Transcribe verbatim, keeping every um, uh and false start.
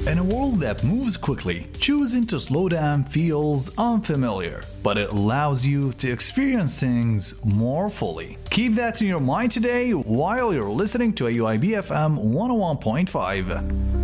In a world that moves quickly, choosing to slow down feels unfamiliar, but it allows you to experience things more fully. Keep that in your mind today while you're listening to A U I B F M one oh one point five.